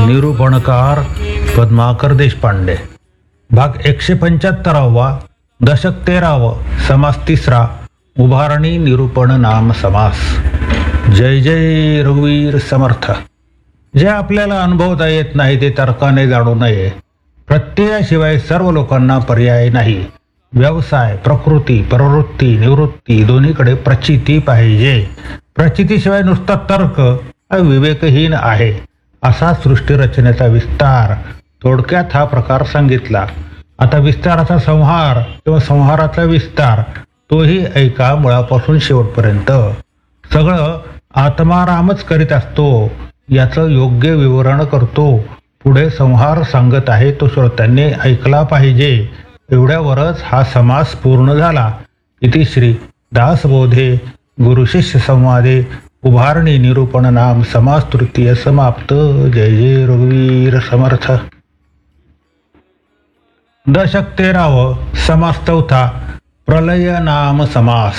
निरूपणकार पद्माकर देशपांडे. भाग 175. दशक 13. समास 3. उभारणी निरूपण नाम समास. जय जय रघुवीर समर्थ. जे आपल्याला अनुभवता येत नाही ते तर्काने जाणू नये. प्रत्ययाशिवाय सर्व लोकांना पर्याय नाही. व्यवसाय, प्रकृती, प्रवृत्ती, निवृत्ती दोन्हीकडे प्रचिती पाहिजे. प्रचितीशिवाय नुसता तर्क हा विवेकहीन आहे. असा सृष्टीरचनेचा विस्तार, थोडक्यात हा प्रकार सांगितला. आता विस्ताराचा संहार किंवा संहाराचा विस्तार तोही ऐका मुळापासून शेवटपर्यंत. सगळं आत्मारामच करीत असतो याचं योग्य विवरण करतो. पुढे संहार सांगत आहे तो श्रोत्यांनी ऐकला पाहिजे. एवढ्यावरच हा समास पूर्ण झाला. इति श्री दासबोधे गुरुशिष्य संवादे उभारणी निरूपण नाम समास तृतीय समाप्त. जय जय रघुवीर समर्थ. दशक 13. समास 4. प्रलय नाम समास.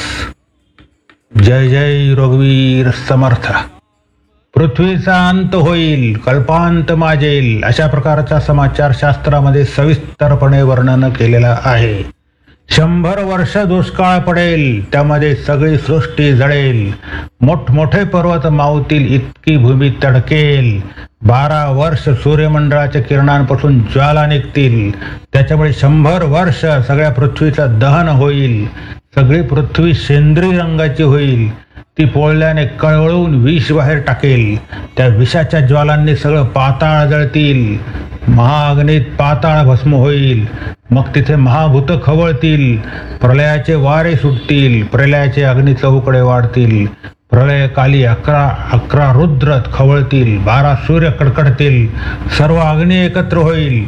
जय जय रघुवीर समर्थ. पृथ्वीचा अंत होईल, कल्पांत माजेल अशा प्रकारचा समाचार शास्त्रामध्ये सविस्तरपणे वर्णन केलेला आहे. 100 वर्ष दुष्काळ पडेल, त्यामध्ये सगळी सृष्टी जळेल. मोठमोठे पर्वत मावतील, इतकी भूमी तडकेल. 12 वर्ष सूर्यमंडळाच्या किरणांपासून ज्वाला निघतील. त्याच्यामुळे 100 वर्ष सगळ्या पृथ्वीचं दहन होईल. सगळी पृथ्वी सेंद्रिय रंगाची होईल. ती पोळल्याने कळवळून विष बाहेर टाकेल. त्या विषाच्या ज्वालांनी सगळं पाताळ जळतील. महाअग्नीत पाताळ भस्म होईल. मग तिथे महाभूत खवळतील. प्रलयाचे वारे सुटतील. प्रलयाचे अग्नी चहूकडे वाढतील. प्रलयकाली 11 रुद्र खवळतील. 12 सूर्य कडकडतील. सर्व अग्नी एकत्र होईल.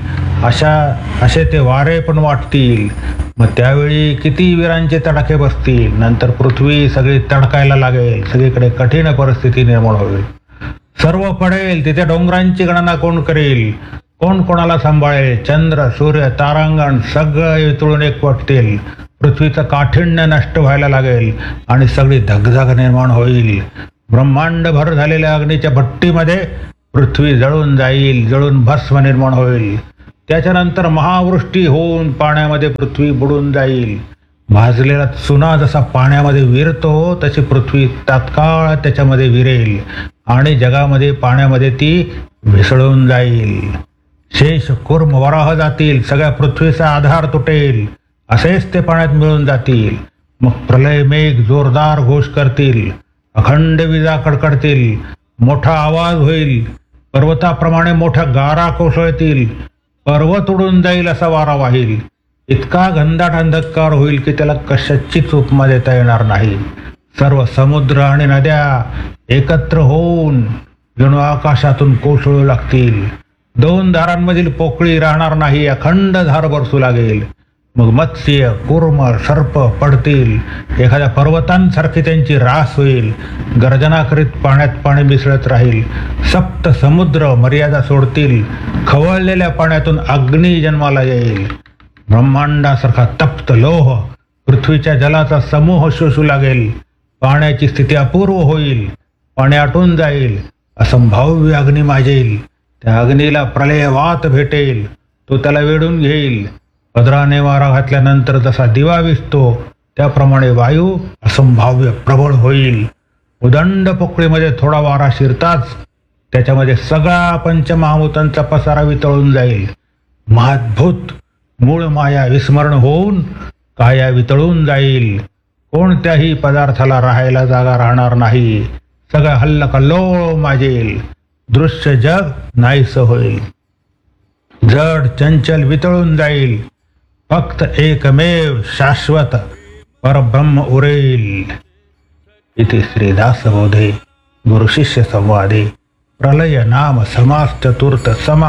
असे ते वारे पण वाटतील. मग त्यावेळी किती वीरांचे तडाखे बसतील. नंतर पृथ्वी सगळी तडकायला लागेल. सगळीकडे कठीण परिस्थिती निर्माण होईल. सर्व पडेल. तिथे डोंगरांची गणना कोण करेल? कोण कोणाला सांभाळेल? चंद्र, सूर्य, तारांगण सगळे वितळून एकवटतील. पृथ्वीचं काठिण्य नष्ट व्हायला लागेल आणि सगळी धगधग निर्माण होईल. ब्रह्मांडभर झालेल्या अग्नीच्या भट्टीमध्ये पृथ्वी जळून जाईल. जळून भस्म निर्माण होईल. त्याच्यानंतर महावृष्टी होऊन पाण्यामध्ये पृथ्वी बुडून जाईल. भाजलेला चुना जसा पाण्यामध्ये विरतो तशी पृथ्वी तात्काळ त्याच्यामध्ये विरेल आणि जगामध्ये पाण्यामध्ये ती मिसळून जाईल. शेष, कूर्म, वराह जातील. सगळ्या पृथ्वीचा आधार तुटेल. असेच ते पाण्यात मिळून जातील. मग प्रलय मेघ जोरदार घोष करतील. अखंड विजा कडकडतील. मोठा आवाज होईल. पर्वताप्रमाणे मोठ्या गारा कोसळतील. पर्वत उडून जाईल असा वारा वाहील. इतका घनदाट अंधकार होईल की त्याला कशाचीच उपमा देता येणार नाही. सर्व समुद्र आणि नद्या एकत्र होऊन जणू आकाशातून कोसळू लागतील. 2 धारांमधील पोकळी राहणार नाही. अखंड धार बरसू लागेल. मग मत्स्य, कूर्म, सर्प पडतील. एखाद्या पर्वतांसारखी त्यांची रास होईल. गर्जना करीत पाण्यात पाणी मिसळत राहील. 7 समुद्र मर्यादा सोडतील. खवळलेल्या पाण्यातून अग्नी जन्माला येईल. ब्रह्मांडासारखा तप्त लोह पृथ्वीच्या जलाचा समूह शोषू लागेल. पाण्याची स्थिती अपूर्व होईल. पाणी आटून जाईल. असंभाव्य अग्नी माजेल. त्या अग्नीला प्रलय वात भेटेल. तो त्याला वेढून घेईल. पदराने वारा घातल्यानंतर जसा दिवा विझतो त्याप्रमाणे वायू असंभाव्य प्रबळ होईल. उदंड पोकळीमध्ये थोडा वारा शिरताच त्याच्यामध्ये सगळा पंचमहाभूतांचा पसारा वितळून जाईल. महाद्भुत मूळ माया विस्मरण होऊन काया वितळून जाईल. कोणत्याही पदार्थाला राहायला जागा राहणार नाही. सगळं हल्लकल्लोळ माजेल. दृश्य जग नाहीसं होईल. जड चंचल वितळून जाईल. फक्त एकमेव शाश्वत परब्रह्म उरेल. इति श्री दासबोधे गुरुशिष्य संवादे प्रलय नाम समास 4 समास.